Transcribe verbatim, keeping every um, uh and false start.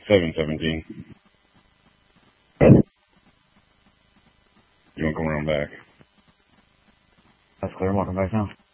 seven seventeen. You want to come around back? That's clear. I'm walking back now.